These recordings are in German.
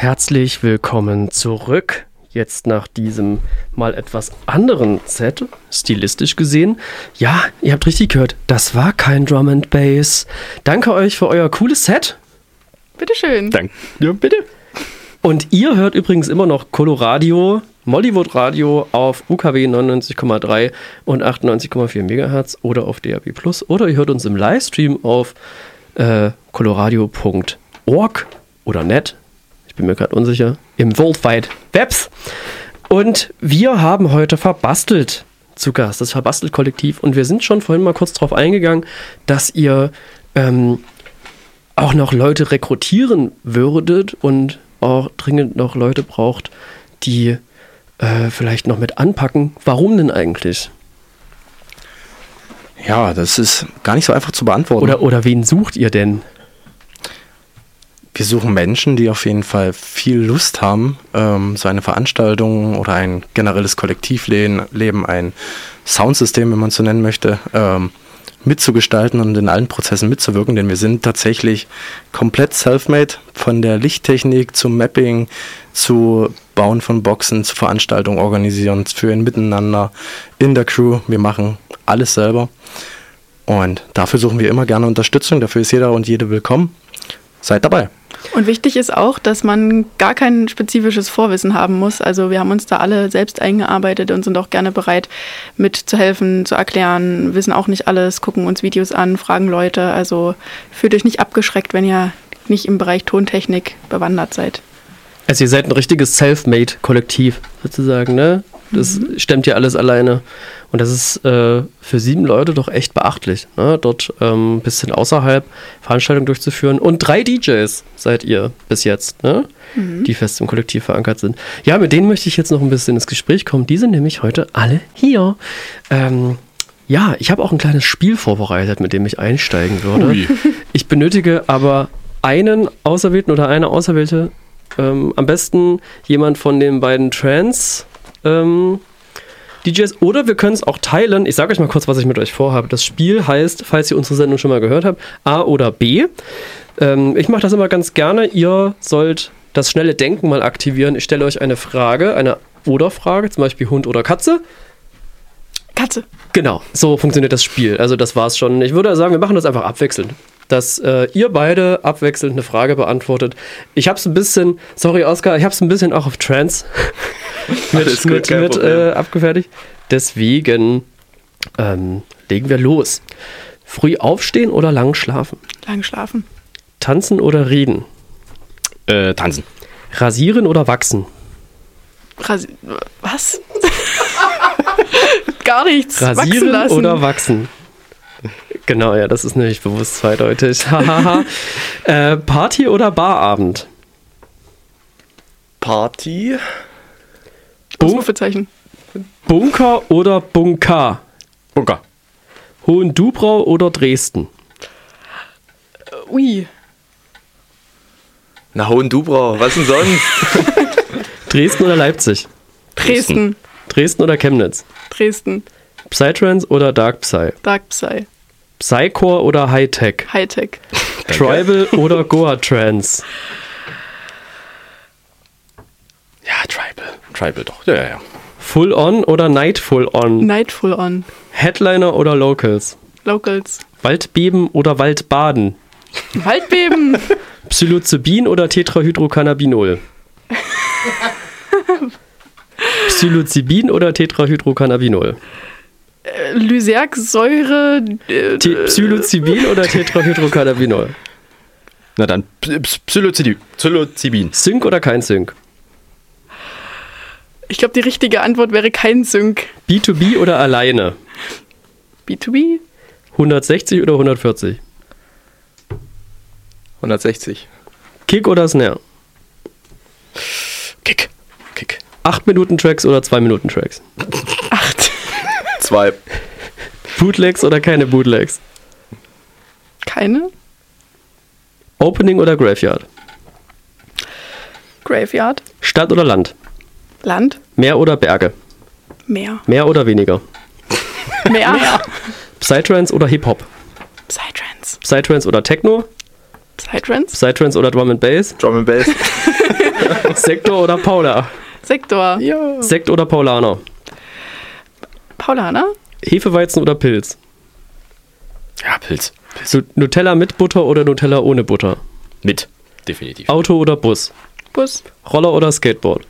Herzlich willkommen zurück. Jetzt nach diesem mal etwas anderen Set, stilistisch gesehen. Ja, ihr habt richtig gehört, das war kein Drum and Bass. Danke euch für euer cooles Set. Bitteschön. Danke. Ja, bitte. Und ihr hört übrigens immer noch Coloradio, Mollywood Radio auf UKW 99,3 und 98,4 MHz oder auf DAB+. Oder ihr hört uns im Livestream auf coloradio.org oder net. Ich bin mir gerade unsicher. Im World Wide Webs. Und wir haben heute Verbastelt zu Gast, das Verbastelt-Kollektiv. Und wir sind schon vorhin mal kurz drauf eingegangen, dass ihr auch noch Leute rekrutieren würdet und auch dringend noch Leute braucht, die vielleicht noch mit anpacken. Warum denn eigentlich? Ja, das ist gar nicht so einfach zu beantworten. Oder wen sucht ihr denn? Wir suchen Menschen, die auf jeden Fall viel Lust haben, so eine Veranstaltung oder ein generelles Kollektivleben, ein Soundsystem, wenn man es so nennen möchte, mitzugestalten und in allen Prozessen mitzuwirken, denn wir sind tatsächlich komplett self-made, von der Lichttechnik zum Mapping, zu Bauen von Boxen, zu Veranstaltungen organisieren, für ein Miteinander in der Crew. Wir machen alles selber und dafür suchen wir immer gerne Unterstützung, dafür ist jeder und jede willkommen. Seid dabei. Und wichtig ist auch, dass man gar kein spezifisches Vorwissen haben muss. Also wir haben uns da alle selbst eingearbeitet und sind auch gerne bereit, mitzuhelfen, zu erklären, wissen auch nicht alles, gucken uns Videos an, fragen Leute. Also fühlt euch nicht abgeschreckt, wenn ihr nicht im Bereich Tontechnik bewandert seid. Also ihr seid ein richtiges Self-Made-Kollektiv sozusagen, ne? Das stemmt ja alles alleine. Und das ist für 7 Leute doch echt beachtlich, ne? Dort ein bisschen außerhalb Veranstaltungen durchzuführen. Und 3 DJs seid ihr bis jetzt, ne? Die fest im Kollektiv verankert sind. Ja, mit denen möchte ich jetzt noch ein bisschen ins Gespräch kommen. Die sind nämlich heute alle hier. Ja, ich habe auch ein kleines Spiel vorbereitet, mit dem ich einsteigen würde. Ui. Ich benötige aber einen Auserwählten oder eine Auserwählte, am besten jemand von den beiden Trance DJs, oder wir können es auch teilen. Ich sage euch mal kurz, was ich mit euch vorhabe. Das Spiel heißt, falls ihr unsere Sendung schon mal gehört habt, A oder B. Ich mache das immer ganz gerne. Ihr sollt das schnelle Denken mal aktivieren. Ich stelle euch eine Frage, eine Oder-Frage, zum Beispiel Hund oder Katze. Katze. Genau, so funktioniert das Spiel. Also das war's schon. Ich würde sagen, wir machen das einfach abwechselnd. Dass ihr beide abwechselnd eine Frage beantwortet. Ich habe es ein bisschen, sorry Oskar, ich habe es ein bisschen auch auf Trance mit abgefertigt. Deswegen legen wir los. Früh aufstehen oder lang schlafen? Lang schlafen. Tanzen oder reden? Tanzen. Rasieren oder wachsen? Was? Gar nichts. Rasieren wachsen lassen. Oder wachsen? Genau, ja, das ist nämlich bewusst zweideutig. Party oder Barabend? Party. Ausrufezeichen. Bunker oder Bunker? Bunker. Hohendubrau oder Dresden? Ui. Na, Hohendubrau, was denn sonst? Dresden oder Leipzig? Dresden. Dresden oder Chemnitz? Dresden. Psytrance oder Dark Psy? Dark Psy. Psycore oder Hightech? Hightech. Tribal oder Goa Trance? Ja, Tribal doch. Ja. Full On oder Night Full On? Night Full On. Headliner oder Locals? Locals. Waldbeben oder Waldbaden? Waldbeben. Psilocybin oder Tetrahydrocannabinol? Psilocybin oder Tetrahydrocannabinol? Lysergsäure. Psilocybin oder Tetrahydrocannabinol? Na dann Psilocybin. Sync oder kein Sync? Ich glaube, die richtige Antwort wäre kein Sync. B2B oder alleine? B2B. 160 oder 140? 160. Kick oder Snare? Kick. 8 Minuten Tracks oder 2 Minuten Tracks? 8. 2. Bootlegs oder keine Bootlegs? Keine. Opening oder Graveyard? Graveyard. Stadt oder Land? Land. Meer oder Berge? Meer. Mehr oder weniger? Mehr. Psytrance oder Hip-Hop? Psytrance. Psytrance oder Techno? Psytrance. Psytrance oder Drum and Bass? Drum and Bass. Sektor oder Paula? Sektor. Ja. Sekt oder Paulaner? Paulaner? Hefeweizen oder Pilz? Ja, Pilz. Nutella mit Butter oder Nutella ohne Butter? Mit. Definitiv. Auto oder Bus? Bus. Roller oder Skateboard?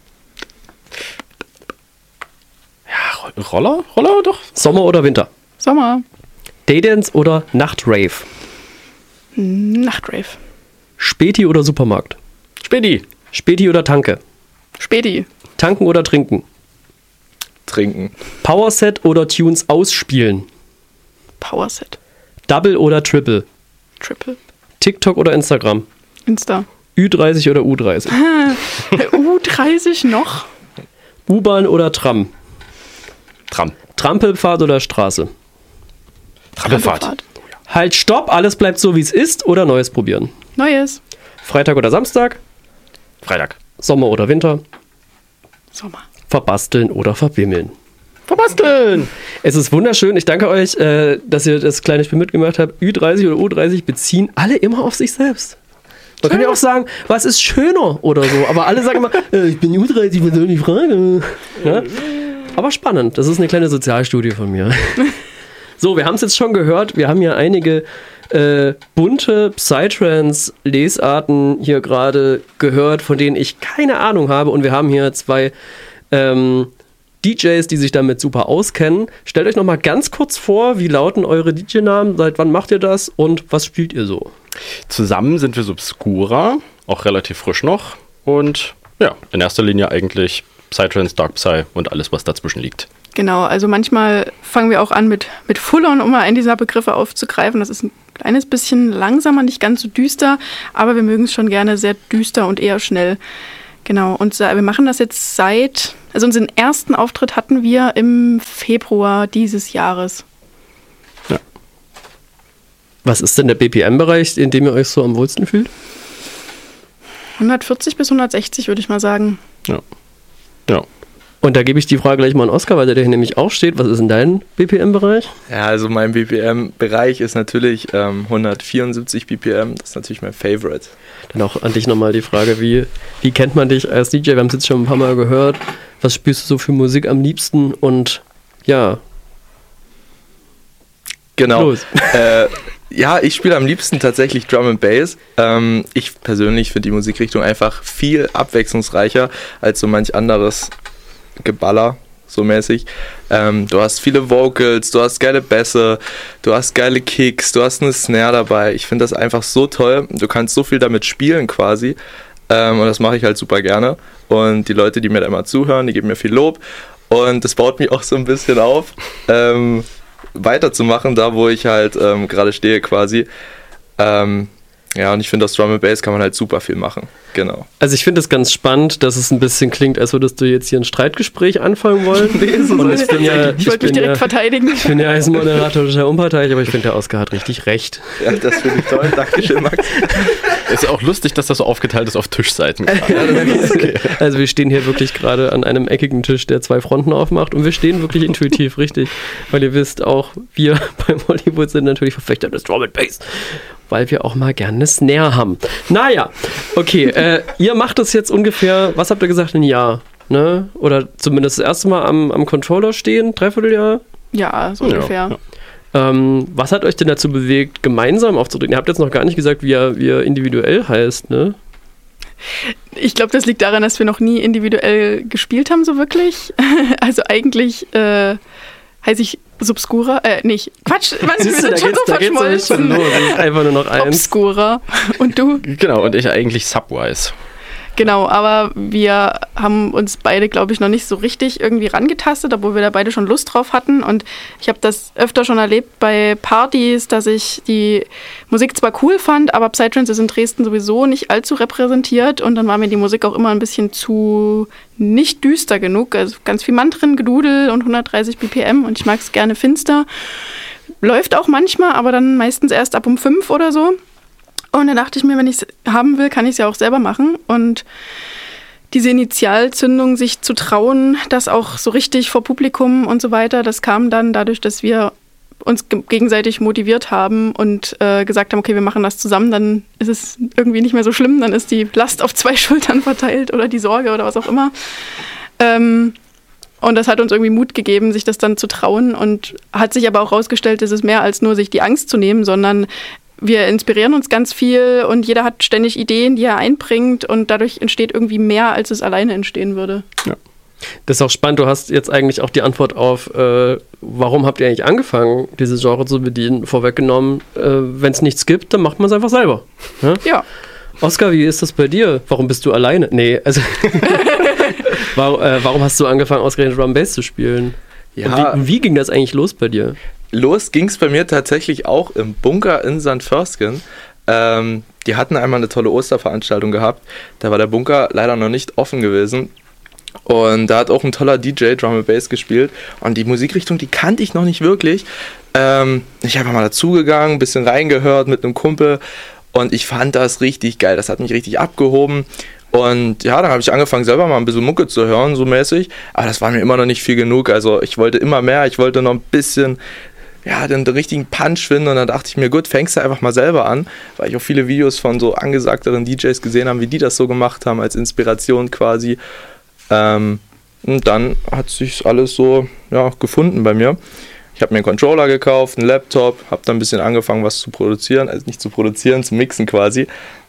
Ja, Roller? Roller doch. Sommer oder Winter? Sommer. Daydance oder Nachtrave? Nachtrave. Späti oder Supermarkt? Späti. Späti oder Tanke? Späti. Tanken oder trinken? Trinken. Powerset oder Tunes ausspielen? Powerset. Double oder Triple? Triple. TikTok oder Instagram? Insta. Ü30 oder U30? U30 noch? U-Bahn oder Tram? Tram. Trampelpfad oder Straße? Trampelfahrt. Halt, stopp, alles bleibt so, wie es ist oder Neues probieren? Neues. Freitag oder Samstag? Freitag. Sommer oder Winter? Sommer. Verbasteln oder verbimmeln? Verbasteln! Es ist wunderschön. Ich danke euch, dass ihr das kleine Spiel mitgemacht habt. Ü30 oder U30 beziehen alle immer auf sich selbst. Man könnte ja auch sagen, was ist schöner oder so. Aber alle sagen immer, ich bin U30, was soll die Frage? Ja? Aber spannend. Das ist eine kleine Sozialstudie von mir. So, wir haben es jetzt schon gehört. Wir haben hier einige bunte Psytrance-Lesarten hier gerade gehört, von denen ich keine Ahnung habe. Und wir haben hier zwei DJs, die sich damit super auskennen. Stellt euch noch mal ganz kurz vor, wie lauten eure DJ-Namen? Seit wann macht ihr das? Und was spielt ihr so? Zusammen sind wir Subscura, auch relativ frisch noch. Und ja, in erster Linie eigentlich Psytrance, Dark Psy und alles, was dazwischen liegt. Genau, also manchmal fangen wir auch an mit Full-On, um mal einen dieser Begriffe aufzugreifen. Das ist ein kleines bisschen langsamer, nicht ganz so düster, aber wir mögen es schon gerne sehr düster und eher schnell. Genau, und wir machen das jetzt also unseren ersten Auftritt hatten wir im Februar dieses Jahres. Ja. Was ist denn der BPM-Bereich, in dem ihr euch so am wohlsten fühlt? 140 bis 160 würde ich mal sagen. Ja. Ja. Und da gebe ich die Frage gleich mal an Oskar, weil der hier nämlich auch steht. Was ist in deinem BPM-Bereich? Ja, also mein BPM-Bereich ist natürlich 174 BPM. Das ist natürlich mein Favorite. Dann auch an dich nochmal die Frage, wie kennt man dich als DJ? Wir haben es jetzt schon ein paar Mal gehört. Was spielst du so für Musik am liebsten? Und ja. Genau. Los. Ja, ich spiele am liebsten tatsächlich Drum and Bass. Ich persönlich finde die Musikrichtung einfach viel abwechslungsreicher als so manch anderes Geballer, so mäßig. Du hast viele Vocals, du hast geile Bässe, du hast geile Kicks, du hast eine Snare dabei. Ich finde das einfach so toll. Du kannst so viel damit spielen quasi. Und das mache ich halt super gerne. Und die Leute, die mir da immer zuhören, die geben mir viel Lob. Und das baut mich auch so ein bisschen auf, weiterzumachen, da wo ich halt gerade stehe quasi. Ja, und ich finde, aus Drum and Bass kann man halt super viel machen. Genau. Also ich finde es ganz spannend, dass es ein bisschen klingt, als würdest du jetzt hier ein Streitgespräch anfangen wollen. Und ich wollte mich direkt verteidigen. Ich bin ja als Moderator total unparteiisch, aber ich finde, der Oskar hat richtig recht. Ja, das finde ich toll. Dankeschön, Max. Ist ja auch lustig, dass das so aufgeteilt ist auf Tischseiten. Okay. Also wir stehen hier wirklich gerade an einem eckigen Tisch, der zwei Fronten aufmacht und wir stehen wirklich intuitiv richtig, weil ihr wisst, auch wir beim Hollywood sind natürlich Verfechter des Drum and Bass, weil wir auch mal gerne eine Snare haben. Naja, okay, ihr macht das jetzt ungefähr, was habt ihr gesagt, ein Jahr, ne? Oder zumindest das erste Mal am Controller stehen, dreivierteljahr? Ja, so ungefähr. Ja. Was hat euch denn dazu bewegt, gemeinsam aufzudrücken? Ihr habt jetzt noch gar nicht gesagt, wie er individuell heißt, ne? Ich glaube, das liegt daran, dass wir noch nie individuell gespielt haben, so wirklich. Also eigentlich heiße ich Subscura, nicht, Quatsch, wir sind schon so verschmolzen. Schon los. Das ist einfach nur noch eins. Obscura. Und du? Genau, und ich eigentlich Subwise. Genau, aber wir haben uns beide, glaube ich, noch nicht so richtig irgendwie rangetastet, obwohl wir da beide schon Lust drauf hatten. Und ich habe das öfter schon erlebt bei Partys, dass ich die Musik zwar cool fand, aber Psytrance ist in Dresden sowieso nicht allzu repräsentiert. Und dann war mir die Musik auch immer ein bisschen zu nicht düster genug. Also ganz viel Mantren, Gedudel und 130 BPM und ich mag es gerne finster. Läuft auch manchmal, aber dann meistens erst ab um 5 oder so. Und dann dachte ich mir, wenn ich es haben will, kann ich es ja auch selber machen. Und diese Initialzündung, sich zu trauen, das auch so richtig vor Publikum und so weiter, das kam dann dadurch, dass wir uns gegenseitig motiviert haben und gesagt haben, okay, wir machen das zusammen, dann ist es irgendwie nicht mehr so schlimm, dann ist die Last auf 2 Schultern verteilt oder die Sorge oder was auch immer. Und das hat uns irgendwie Mut gegeben, sich das dann zu trauen und hat sich aber auch herausgestellt, es ist mehr als nur sich die Angst zu nehmen, sondern wir inspirieren uns ganz viel und jeder hat ständig Ideen, die er einbringt und dadurch entsteht irgendwie mehr, als es alleine entstehen würde. Ja. Das ist auch spannend, du hast jetzt eigentlich auch die Antwort auf, warum habt ihr eigentlich angefangen, dieses Genre zu bedienen, vorweggenommen. Wenn es nichts gibt, dann macht man es einfach selber. Ja. Oskar, wie ist das bei dir? Warum bist du alleine? Nee, also warum hast du angefangen, ausgerechnet Drum Bass zu spielen? Ja. Und wie ging das eigentlich los bei dir? Los ging es bei mir tatsächlich auch im Bunker in St. Förstgen. Die hatten einmal eine tolle Osterveranstaltung gehabt. Da war der Bunker leider noch nicht offen gewesen. Und da hat auch ein toller DJ Drum and Bass gespielt. Und die Musikrichtung, die kannte ich noch nicht wirklich. Ich habe mal dazugegangen, ein bisschen reingehört mit einem Kumpel. Und ich fand das richtig geil. Das hat mich richtig abgehoben. Und ja, dann habe ich angefangen, selber mal ein bisschen Mucke zu hören, so mäßig. Aber das war mir immer noch nicht viel genug. Also ich wollte immer mehr. Ich wollte noch ein bisschen den richtigen Punch finden. Und dann dachte ich mir, gut, fängst du einfach mal selber an. Weil ich auch viele Videos von so angesagteren DJs gesehen habe, wie die das so gemacht haben, als Inspiration quasi. Und dann hat sich alles so gefunden bei mir. Ich habe mir einen Controller gekauft, einen Laptop, habe dann ein bisschen angefangen, was zu produzieren. Also nicht zu produzieren, zu mixen quasi.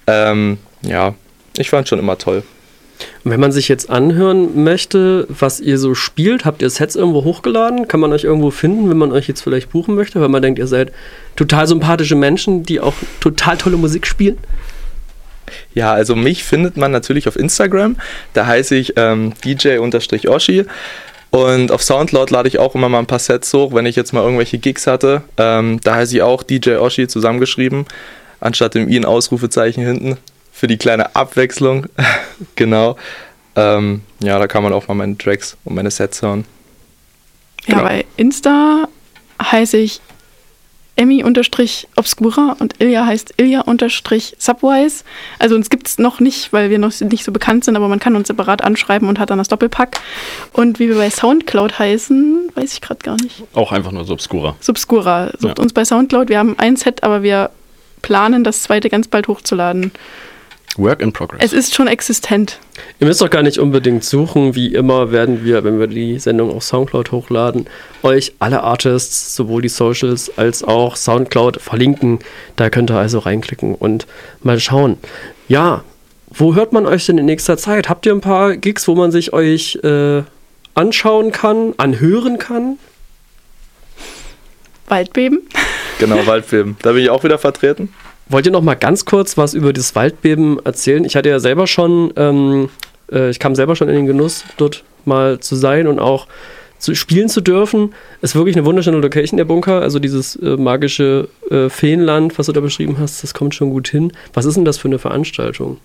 Ich fand es schon immer toll. Und wenn man sich jetzt anhören möchte, was ihr so spielt, habt ihr Sets irgendwo hochgeladen? Kann man euch irgendwo finden, wenn man euch jetzt vielleicht buchen möchte? Weil man denkt, ihr seid total sympathische Menschen, die auch total tolle Musik spielen. Ja, also mich findet man natürlich auf Instagram. Da heiße ich DJ_Oshi. Und auf Soundcloud lade ich auch immer mal ein paar Sets hoch, wenn ich jetzt mal irgendwelche Gigs hatte. Da heiße ich auch DJ Oshi zusammengeschrieben, anstatt dem I ein Ausrufezeichen hinten. Für die kleine Abwechslung. Genau. Da kann man auch mal meine Tracks und meine Sets hören. Ja, genau. Bei Insta heiße ich Emmy_Obscura und Ilja heißt Ilja_Subwise. Also uns gibt es noch nicht, weil wir noch nicht so bekannt sind, aber man kann uns separat anschreiben und hat dann das Doppelpack. Und wie wir bei Soundcloud heißen, weiß ich gerade gar nicht. Auch einfach nur Subscura. Subscura. Sucht uns bei Soundcloud. Wir haben ein Set, aber wir planen, das zweite ganz bald hochzuladen. Work in progress. Es ist schon existent. Ihr müsst doch gar nicht unbedingt suchen. Wie immer werden wir, wenn wir die Sendung auf Soundcloud hochladen, euch alle Artists, sowohl die Socials als auch Soundcloud verlinken. Da könnt ihr also reinklicken und mal schauen. Ja, wo hört man euch denn in nächster Zeit? Habt ihr ein paar Gigs, wo man sich euch anschauen kann, anhören kann? Waldbeben. Genau, Waldbeben. Da bin ich auch wieder vertreten. Wollt ihr noch mal ganz kurz was über das Waldbeben erzählen? Ich hatte ja selber schon, ich kam selber schon in den Genuss, dort mal zu sein und auch zu spielen zu dürfen. Ist wirklich eine wunderschöne Location, der Bunker. Also dieses magische Feenland, was du da beschrieben hast, das kommt schon gut hin. Was ist denn das für eine Veranstaltung?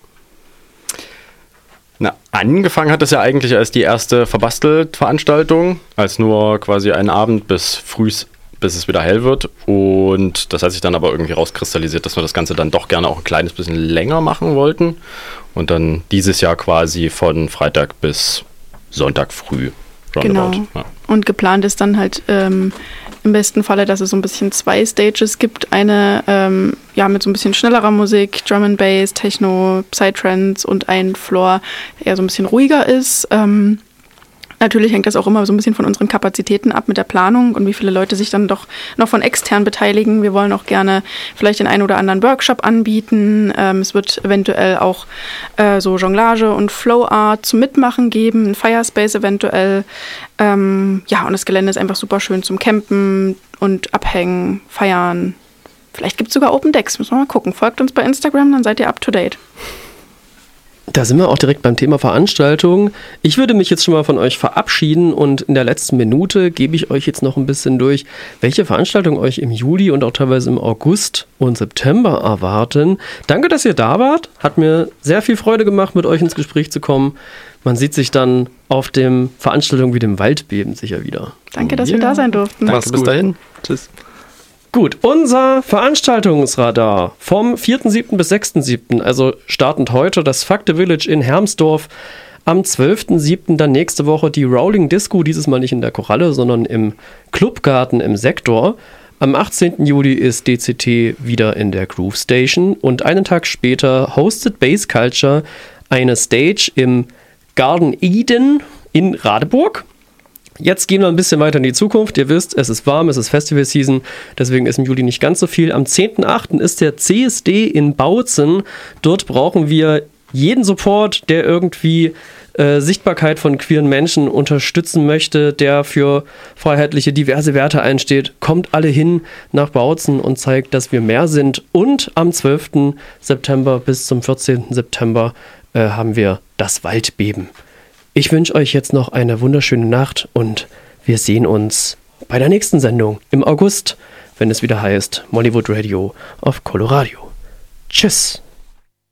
Na, angefangen hat es ja eigentlich als die erste Verbastelt-Veranstaltung, als nur quasi ein Abend bis es wieder hell wird. Und das hat sich dann aber irgendwie rauskristallisiert, dass wir das Ganze dann doch gerne auch ein kleines bisschen länger machen wollten. Und dann dieses Jahr quasi von Freitag bis Sonntag früh. Genau. Ja. Und geplant ist dann halt im besten Falle, dass es so ein bisschen 2 Stages gibt. Eine mit so ein bisschen schnellerer Musik, Drum and Bass, Techno, Psytrance und ein Floor, der eher so ein bisschen ruhiger ist. Natürlich hängt das auch immer so ein bisschen von unseren Kapazitäten ab mit der Planung und wie viele Leute sich dann doch noch von extern beteiligen. Wir wollen auch gerne vielleicht den einen oder anderen Workshop anbieten. Es wird eventuell auch so Jonglage und Flow Art zum Mitmachen geben, ein Firespace eventuell. Und das Gelände ist einfach super schön zum Campen und Abhängen, Feiern. Vielleicht gibt es sogar Open Decks, müssen wir mal gucken. Folgt uns bei Instagram, dann seid ihr up to date. Da sind wir auch direkt beim Thema Veranstaltung. Ich würde mich jetzt schon mal von euch verabschieden und in der letzten Minute gebe ich euch jetzt noch ein bisschen durch, welche Veranstaltungen euch im Juli und auch teilweise im August und September erwarten. Danke, dass ihr da wart. Hat mir sehr viel Freude gemacht, mit euch ins Gespräch zu kommen. Man sieht sich dann auf dem Veranstaltung wie dem Waldbeben sicher wieder. Danke, dass wir da sein durften. Danke, bis dahin. Tschüss. Gut, unser Veranstaltungsradar vom 4.7. bis 6.7., also startend heute das Fakte Village in Hermsdorf, am 12.7. dann nächste Woche die Rolling Disco, dieses Mal nicht in der Koralle, sondern im Clubgarten im Sektor. Am 18. Juli ist DCT wieder in der Groove Station und einen Tag später hostet Bass Culture eine Stage im Garden Eden in Radeburg. Jetzt gehen wir ein bisschen weiter in die Zukunft. Ihr wisst, es ist warm, es ist Festival-Season, deswegen ist im Juli nicht ganz so viel. Am 10.8. ist der CSD in Bautzen. Dort brauchen wir jeden Support, der irgendwie Sichtbarkeit von queeren Menschen unterstützen möchte, der für freiheitliche, diverse Werte einsteht. Kommt alle hin nach Bautzen und zeigt, dass wir mehr sind. Und am 12. September bis zum 14. September haben wir das Waldbeben. Ich wünsche euch jetzt noch eine wunderschöne Nacht und wir sehen uns bei der nächsten Sendung im August, wenn es wieder heißt Mollywood Radio auf Coloradio. Tschüss!